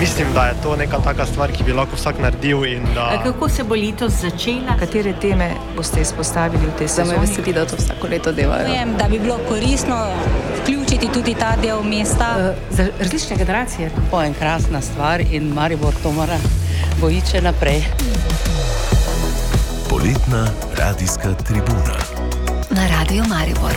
Mislim, da je to neka taka stvar, ki bi lahko vsak naredil in da... Kako se bo letos začela? Katere teme boste izpostavili v tej sezoni? Me veseli, da to vsako leto delajo. Vem, da bi bilo koristno vključiti tudi ta del mesta. Za različne generacije. To je krasna stvar in Maribor to mora bojiče naprej. Poletna radijska tribuna na Radio Maribor.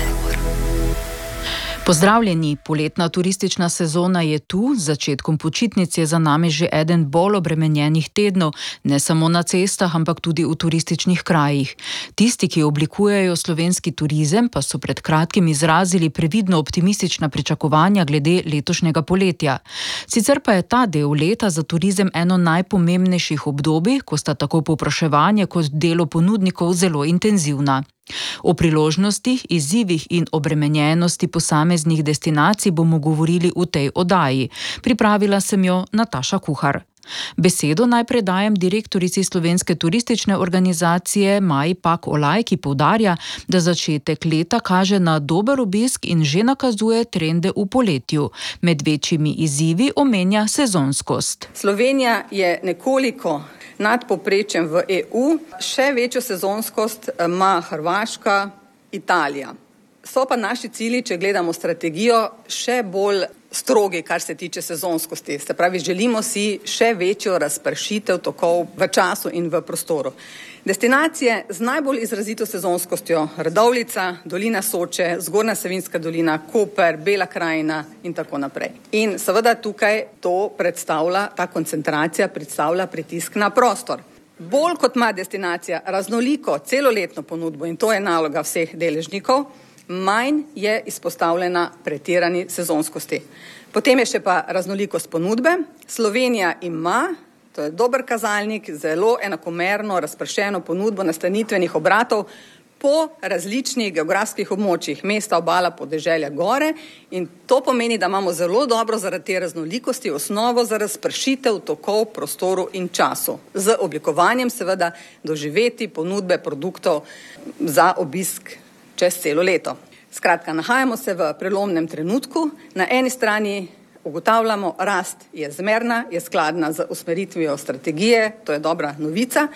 Pozdravljeni, poletna turistična sezona je tu, z začetkom počitnic je za nami že eden bolj obremenjenih tednov, ne samo na cestah, ampak tudi v turističnih krajih. Tisti, ki oblikujejo slovenski turizem, pa so pred kratkim izrazili previdno optimistična pričakovanja glede letošnjega poletja. Sicer pa je ta del leta za turizem eno najpomembnejših obdobij, ko sta tako povpraševanje kot delo ponudnikov zelo intenzivna. O priložnostih, izzivih in obremenjenosti posameznih destinacij bomo govorili v tej oddaji. Pripravila sem jo Nataša Kuhar. Besedo najprej dajem direktorici Slovenske turistične organizacije Maji Pak Olaj, ki poudarja, da začetek leta kaže na dober obisk in že nakazuje trende v poletju. Med večjimi izzivi omenja sezonskost. Slovenija je nekoliko nad povprečjem v EU, še večjo sezonskost ima Hrvaška, Italija. So pa naši cilji, če gledamo strategijo, še bolj strogi, kar se tiče sezonskosti. Se pravi, želimo si še večjo razpršitev tokov v času in v prostoru. Destinacije z najbolj izrazito sezonskostjo, Radovljica, Dolina Soče, Zgornja Savinjska dolina, Koper, Bela krajina in tako naprej. In seveda tukaj to predstavlja, ta koncentracija predstavlja pritisk na prostor. Bolj kot ima destinacija raznoliko celoletno ponudbo, in to je naloga vseh deležnikov, manj je izpostavljena pretirani sezonskosti. Potem je še pa raznolikost ponudbe. Slovenija ima, to je dober kazalnik, zelo enakomerno razpršeno ponudbo nastanitvenih obratov po različnih geografskih območjih, mesta, obala, podeželja, gore, in to pomeni, da imamo zelo dobro zaradi te raznolikosti osnovo za razpršitev tokov, prostoru in času. Z oblikovanjem seveda doživeti ponudbe produktov za obisk čez celo leto. Skratka, nahajamo se v prelomnem trenutku. Na eni strani ugotavljamo, rast je zmerna, je skladna z usmeritvijo strategije, to je dobra novica.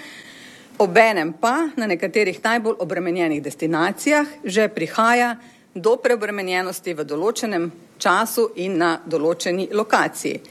Obenem pa na nekaterih najbolj obremenjenih destinacijah že prihaja do preobremenjenosti v določenem času in na določeni lokaciji.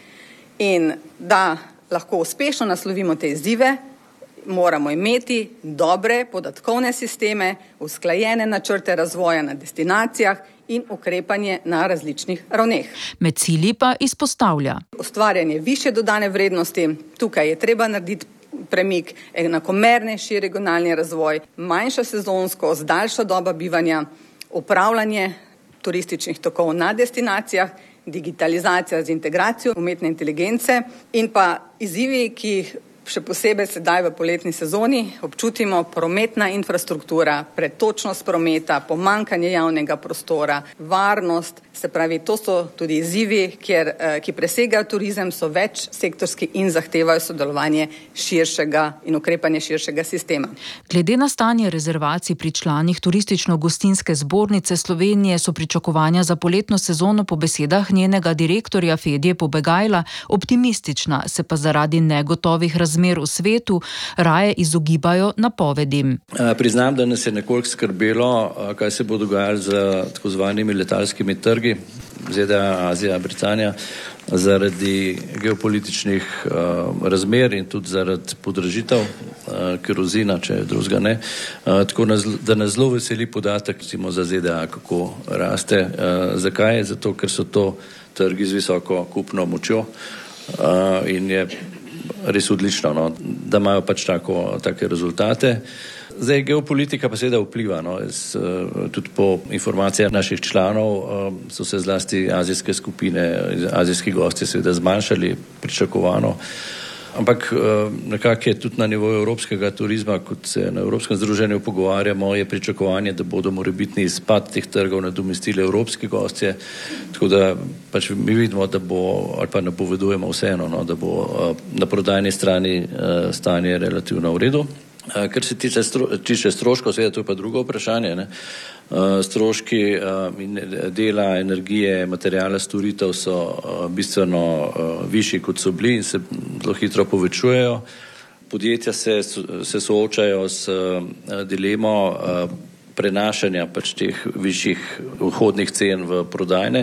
In da lahko uspešno naslovimo te izzive, moramo imeti dobre podatkovne sisteme, usklajene načrte razvoja na destinacijah in ukrepanje na različnih ravneh. Med cilji pa izpostavlja ustvarjanje višje dodane vrednosti. Tukaj je treba narediti premik, enakomernejši regionalni razvoj, manjša sezonskost, daljša doba bivanja, upravljanje turističnih tokov na destinacijah, digitalizacija z integracijo umetne inteligence in pa izzivi, ki jih še posebej sedaj v poletni sezoni občutimo, prometna infrastruktura, pretočnost prometa, pomanjkanje javnega prostora, varnost, se pravi, to so tudi izzivi, ki presegajo turizem, so več sektorski in zahtevajo sodelovanje širšega in ukrepanje širšega sistema. Glede na stanje rezervacij pri članih Turistično-gostinske zbornice Slovenije so pričakovanja za poletno sezono po besedah njenega direktorja Fedje Pobegajla optimistična, se pa zaradi negotovih razmer v svetu raje izogibajo napovedim. Priznam, da nas je nekoliko skrbelo, kaj se bo dogajalo z tako zvanimi letalskimi trgi, ZDA, Azija, Britanija, zaradi geopolitičnih razmer in tudi zaradi podražitev kerozina, če drugega ne. Tako da nas zelo veseli podatek, recimo za ZDA, kako raste. Zakaj? Zato, ker so to trgi z visoko kupno močjo in je res odlično, no, da imajo pač take rezultate. Zdaj, geopolitika pa seveda vpliva, no, tudi po informacijah naših članov so se zlasti azijske skupine, azijski gosti seveda zmanjšali pričakovano. Ampak nekako je tudi na nivoju evropskega turizma, kot se na Evropskem združenju pogovarjamo, je pričakovanje, da bodo morebitni izpad teh trgov nadomestili evropski gostje, tako da pač mi vidimo, da bo, ali pa napovedujemo vseeno, no, da bo na prodajni strani stanje relativno v redu. Kar se tiče stroškov, seveda to je pa drugo vprašanje, ne. Stroški dela, energije, materijala, storitev so bistveno višji, kot so bili in se zelo hitro povečujejo. Podjetja se soočajo s dilemo prenašanja pač teh višjih vhodnih cen v prodajne,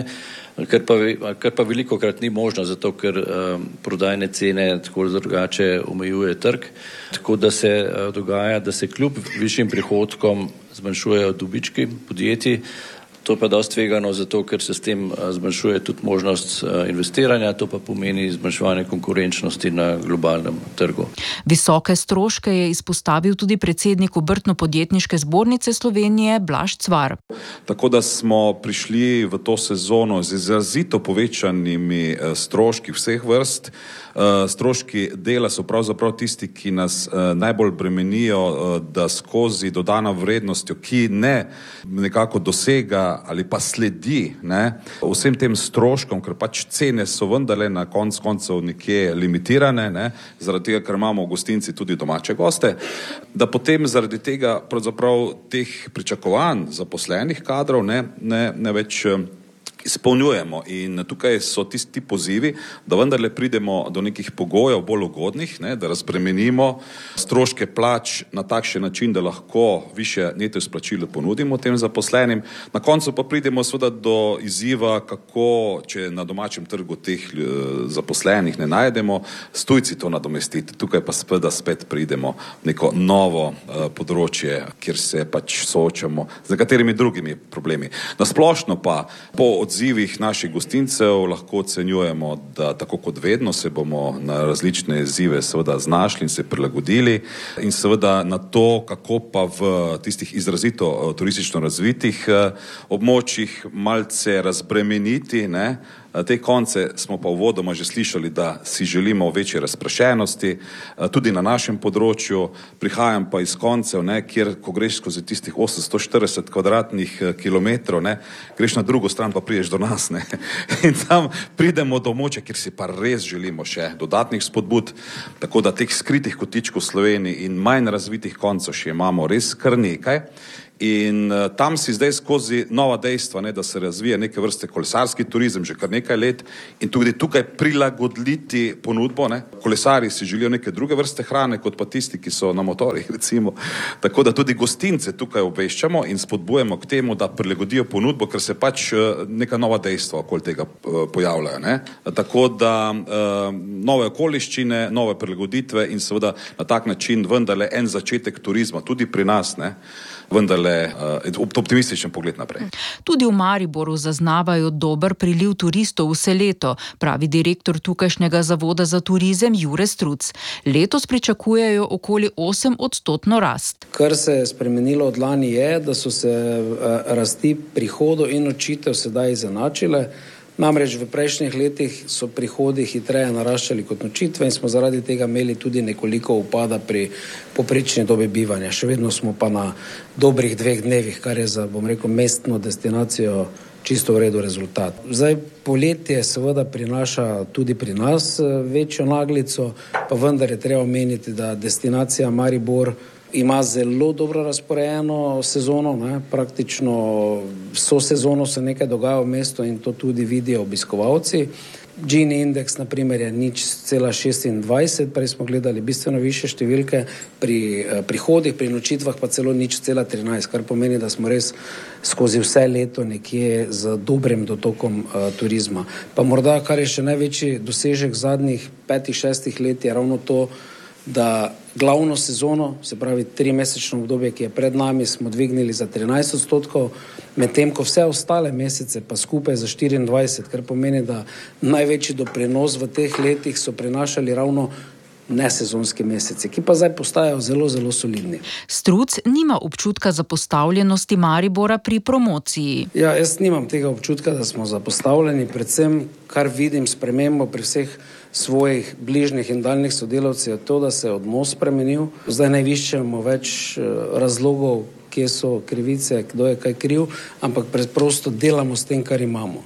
kar pa velikokrat ni možno, zato ker prodajne cene tako ali drugače omejuje trg. Tako da se dogaja, da se kljub višjim prihodkom zmanjšujejo dobički podjetij. To pa dosti tvegano, zato ker se s tem zmanjšuje tudi možnost investiranja, to pa pomeni zmanjševanje konkurenčnosti na globalnem trgu. Visoke stroške je izpostavil tudi predsednik Obrtno-podjetniške zbornice Slovenije Blaž Cvar. Tako da smo prišli v to sezono z izrazito povečanimi stroški vseh vrst. Stroški dela so pravzaprav tisti, ki nas najbolj bremenijo, da skozi dodano vrednostjo, ki ne nekako dosega ali pa sledi vsem tem stroškom, ker pač cene so vendarle na koncev nekje limitirane, zaradi tega, ker imamo v gostinci tudi domače goste, da potem zaradi tega pravzaprav teh pričakovanj zaposlenih kadrov ne več izpolnjujemo in tukaj so tisti pozivi, da vendarle pridemo do nekih pogojev bolj ugodnih, da razbremenimo stroške plač na takšen način, da lahko više neto izplačilo ponudimo tem zaposlenim. Na koncu pa pridemo seveda do izziva, kako, če na domačem trgu teh zaposlenih ne najdemo, s tujci to nadomestiti. Tukaj pa seveda spet pridemo v neko novo področje, kjer se pač soočamo z nekaterimi drugimi problemi. Nasplošno pa po odzivih naših gostincev lahko ocenjujemo, da tako kot vedno se bomo na različne izzive seveda znašli in se prilagodili in seveda na to, kako pa v tistih izrazito turistično razvitih območjih malce razbremeniti, Te konce smo pa uvodoma že slišali, da si želimo večje razprašenosti, tudi na našem področju. Prihajam pa iz koncev, kjer, ko greš skozi tistih 840 kvadratnih kilometrov, greš na drugo stran, pa prideš do nas. In tam pridemo do območja, kjer si pa res želimo še dodatnih spodbud, tako da teh skritih kotičkov v Sloveniji in manj razvitih koncev še imamo res kar nekaj. In tam si zdaj skozi nova dejstva, da se razvija neke vrste kolesarski turizem že kar nekaj let in tudi tukaj prilagoditi ponudbo. Kolesarji si želijo neke druge vrste hrane, kot pa tisti, ki so na motorjih, recimo. Tako da tudi gostince tukaj obveščamo in spodbujamo k temu, da prilagodijo ponudbo, ker se pač neka nova dejstva okoli tega pojavljajo. Tako da nove okoliščine, nove prilagoditve in seveda na tak način vendarle en začetek turizma tudi pri nas, vendarle optimističen pogled naprej. Tudi v Mariboru zaznavajo dober priliv turistov vse leto, pravi direktor tukajšnjega zavoda za turizem Jure Struc. Letos pričakujejo okoli 8% rast. Kar se je spremenilo od lani je, da so se rasti prihodov in nočitev sedaj izenačile. Namreč v prejšnjih letih so prihodi hitreje naraščali kot nočitve in smo zaradi tega imeli tudi nekoliko upada pri poprečni dobi bivanja. Še vedno smo pa na dobrih 2 dnevih, kar je za, mestno destinacijo čisto v redu rezultat. Zdaj, poletje seveda prinaša tudi pri nas večjo naglico, pa vendar je treba omeniti, da destinacija Maribor ima zelo dobro razporejeno sezono, praktično vso sezono se nekaj dogaja v mestu in to tudi vidijo obiskovalci. Gini indeks, na primer, je 0,26, prej smo gledali bistveno više številke, pri prihodih, pri nočitvah pa celo 0,13, kar pomeni, da smo res skozi vse leto nekje z dobrim dotokom turizma. Pa morda, kar je še največji dosežek zadnjih 5-6 let, je ravno to, da glavno sezono, se pravi 3-mesečno obdobje, ki je pred nami, smo dvignili za 13%, medtem ko vse ostale mesece pa skupaj za 24%, kar pomeni, da največji doprinos v teh letih so prinašali ravno nesezonski meseci, ki pa zdaj postajajo zelo, zelo solidni. Struc nima občutka zapostavljenosti Maribora pri promociji. Ja, jaz nimam tega občutka, da smo zapostavljeni, predvsem kar vidim spremembo pri vseh svojih bližnjih in daljnih sodelavcev je to, da se je odnos spremenil. Zdaj ne iščemo več razlogov, kje so krivice, kdo je kaj kriv, ampak preprosto delamo s tem, kar imamo.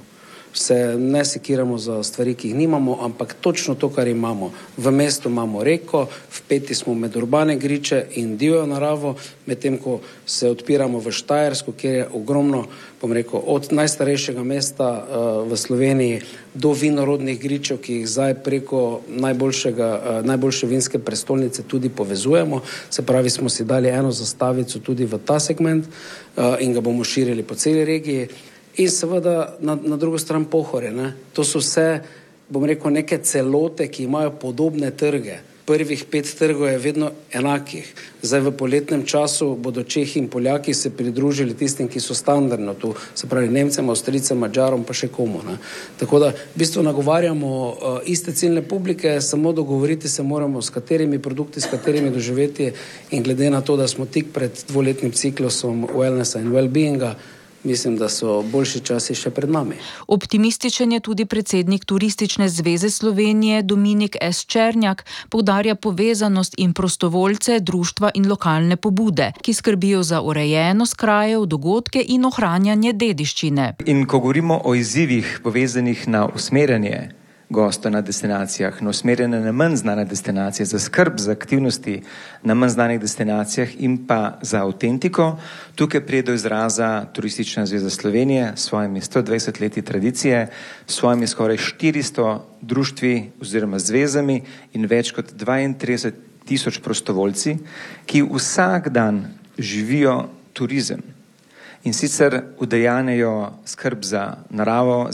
se ne sekiramo za stvari, ki jih nimamo, ampak točno to, kar imamo. V mestu imamo reko, vpeti smo med urbane griče in divjo naravo, medtem ko se odpiramo v Štajersko, kjer je ogromno, od najstarejšega mesta v Sloveniji do vinorodnih gričev, ki jih zdaj preko najboljše vinske prestolnice tudi povezujemo. Se pravi, smo si dali eno zastavico tudi v ta segment in ga bomo širili po celi regiji. In seveda na drugo stran Pohorje. To so vse, neke celote, ki imajo podobne trge. Prvih 5 trgov je vedno enakih. Zdaj v poletnem času bodo Čehi in Poljaki se pridružili tistim, ki so standardno tu, se pravi Nemcem, Avstrijcem, Mađarom, pa še komu. Tako da v bistvu nagovarjamo iste ciljne publike, samo dogovoriti se moramo, s katerimi produkti, s katerimi doživeti, in glede na to, da smo tik pred 2-letnim ciklusom wellnessa in well-beinga, mislim, da so boljši časi še pred nami. Optimističen je tudi predsednik Turistične zveze Slovenije Dominik S. Černjak, poudarja povezanost in prostovoljce, društva in lokalne pobude, ki skrbijo za urejenost krajev, dogodke in ohranjanje dediščine. In ko govorimo o izzivih povezanih na usmerjanje gosta na destinacijah, na usmerjene na manj znane destinacije, za skrb za aktivnosti na manj znanih destinacijah in pa za avtentiko, tukaj pride do izraza Turistična zveza Slovenije s svojimi 120 leti tradicije, s svojimi skoraj 400 društvi oziroma zvezami in več kot 32,000 prostovoljci, ki vsak dan živijo turizem. In sicer udejanjajo skrb za naravo,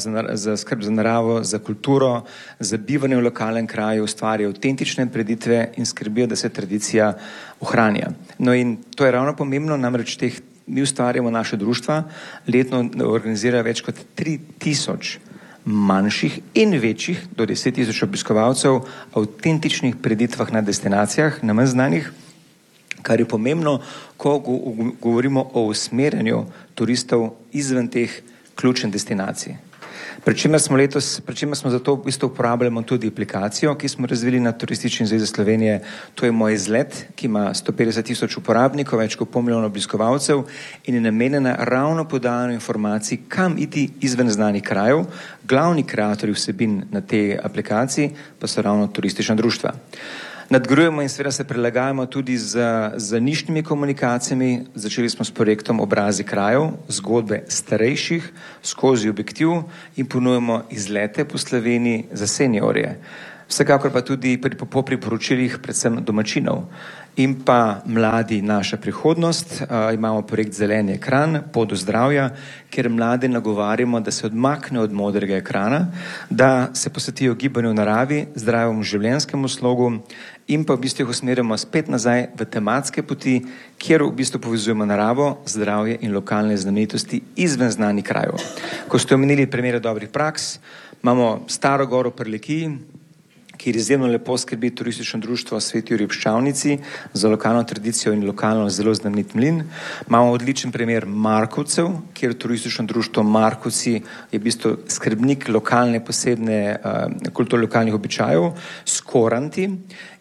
za kulturo, za bivanje v lokalnem kraju, ustvarjajo avtentične prireditve in skrbijo, da se tradicija ohranja. No in to je ravno pomembno, namreč mi ustvarjamo naše društva, letno organizirajo več kot 3,000 manjših in večjih, do 10,000 obiskovalcev, avtentičnih prireditvah na destinacijah, na manj znanih, kar je pomembno, ko govorimo o usmerjanju turistov izven teh ključnih destinacij. Pričemer smo zato v bistvu uporabljamo tudi aplikacijo, ki smo razvili na Turistični zvezi Slovenije. To je Moj izlet, ki ima 150,000 uporabnikov, več kot 500 milijonov obiskovalcev in je namenjena ravno podajanju informacij, kam iti izven znanih krajev. Glavni kreatorji vsebin na tej aplikaciji pa so ravno turistična društva. Nadgrajujemo in seveda se prilagajamo tudi z nišnimi komunikacijami. Začeli smo s projektom Obrazi krajev, zgodbe starejših skozi objektiv in ponujemo izlete po Sloveniji za seniorje. Vsekakor pa tudi po priporočilih predvsem domačinov. In pa Mladi naša prihodnost, imamo projekt Zeleni ekran, Pot do zdravja, kjer mlade nagovarjamo, da se odmaknejo od modrega ekrana, da se posvetijo gibanju v naravi, zdravemu življenjskemu slogu in pa v bistvu jih usmerjamo spet nazaj v tematske poti, kjer v bistvu povezujemo naravo, zdravje in lokalne znamenitosti izven znanih krajev. Ko ste omenili primere dobrih praks, imamo Staro goro pri Lekiji, kjer izjemno lepo skrbi turistično društvo Sveti Jurij ob Ščavnici za lokalno tradicijo in lokalno zelo znamenit mlin. Imamo odličen primer Markovcev, kjer turistično društvo Markovci je v bistvu skrbnik lokalne posebne kulture lokalnih običajev s koranti.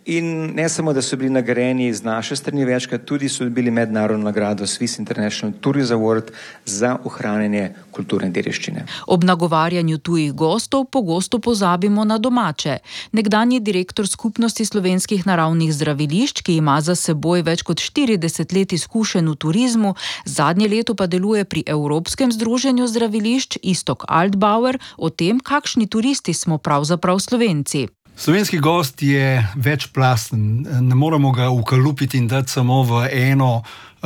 In ne samo, da so bili nagrajeni z naše strani večkrat, tudi so dobili mednarodno nagrado Swiss International Tourism Award za ohranjanje kulturne dediščine. Ob nagovarjanju tujih gostov pogosto pozabimo na domače. Nekdanji direktor Skupnosti slovenskih naravnih zdravilišč, ki ima za seboj več kot 40 let izkušenj v turizmu, zadnje leto pa deluje pri Evropskem združenju zdravilišč Iztok Altbauer, o tem, kakšni turisti smo pravzaprav Slovenci. Slovenski gost je večplasten, ne moremo ga ukalupiti in dati samo v eno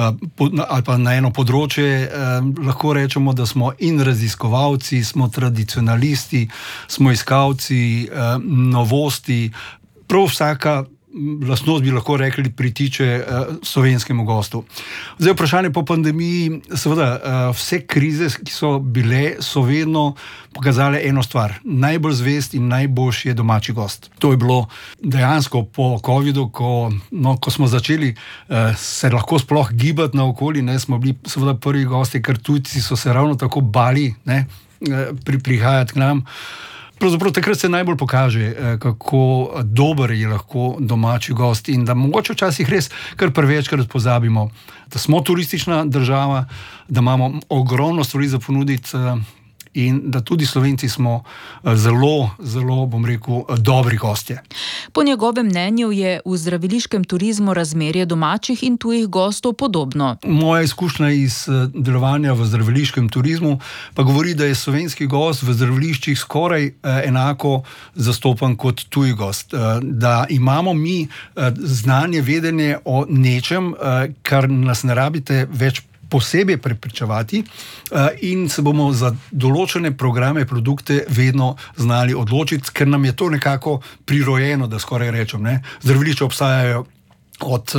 ali pa na eno področje. Lahko rečemo, da smo in raziskovalci, smo tradicionalisti, smo iskalci novosti. Prav vsaka lastnost, bi lahko rekli, pritiče slovenskemu gostu. Zdaj vprašanje po pandemiji, seveda vse krize, ki so bile, so vedno pokazale eno stvar. Najbolj zvest in najboljši je domači gost. To je bilo dejansko po covidu, ko smo začeli se lahko sploh gibati naokoli, smo bili seveda prvi gosti, ker tujci so se ravno tako bali prihajati k nam. Pravzaprav takrat se najbolj pokaže, kako dober je lahko domači gost in da mogoče včasih res kar prevečkrat pozabimo, da smo turistična država, da imamo ogromno stvari za ponuditi in da tudi Slovenci smo zelo, zelo, bom rekel, dobri gostje. Po njegovem mnenju je v zdraviliškem turizmu razmerje domačih in tujih gostov podobno. Moja izkušnja iz delovanja v zdraviliškem turizmu pa govori, da je slovenski gost v zdraviliščih skoraj enako zastopan kot tuji gost. Da imamo mi znanje, vedenje o nečem, kar nas ne rabite več posebej prepričevati in se bomo za določene programe, produkte vedno znali odločiti, ker nam je to nekako prirojeno, da skoraj rečem. Zdravilišča obstajajo od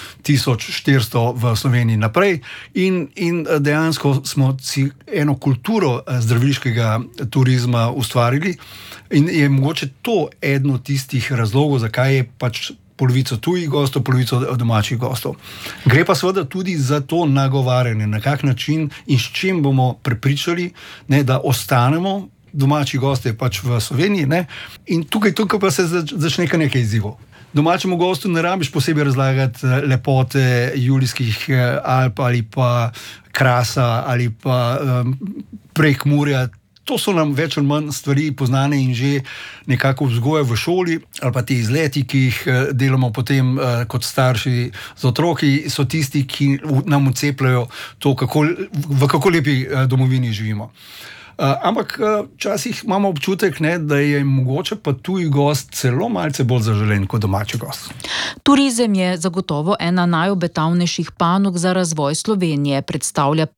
1400 v Sloveniji naprej in dejansko smo si eno kulturo zdraviliškega turizma ustvarili in je mogoče to eden od tistih razlogov, zakaj je pač polovico tujih gostov, polovico domačih gostov. Gre pa seveda tudi za to nagovarjanje, na kak način in s čim bomo prepričali, da ostanemo domači gosti pač v Sloveniji, in tukaj pa se začne nekaj izzivov. Domačemu gostu ne rabiš posebej razlagati lepote Julijskih Alp ali pa Krasa ali pa Prekmurja. To so nam več ali manj stvari poznane in že nekako vzgoja v šoli, ali pa ti izleti, ki jih delamo potem kot starši z otroki, so tisti, ki nam vcepljajo to, v kako lepi domovini živimo. Ampak včasih imamo občutek, da je mogoče pa tuji gost celo malce bolj zaželen kot domači gost. Turizem je zagotovo ena najobetavnejših panog za razvoj Slovenije. Predstavlja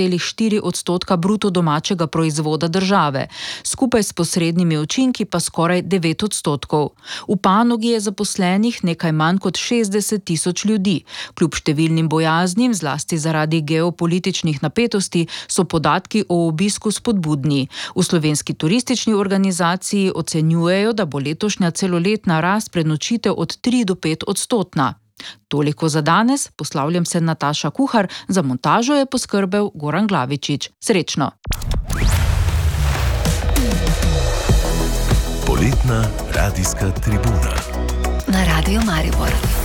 5,4% bruto domačega proizvoda države. Skupaj s posrednimi učinki pa skoraj 9%. V panogi je zaposlenih nekaj manj kot 60 tisoč ljudi. Kljub številnim bojaznim, zlasti zaradi geopolitičnih napetosti, so podatki o obisku spodbudni. V Slovenski turistični organizaciji ocenjujejo, da bo letošnja celoletna rast prenočitev od 3 do 5%. Toliko za danes, poslavljam se Nataša Kuhar, za montažo je poskrbel Goran Glavičič. Srečno! Poletna radijska tribuna na Radio Maribor.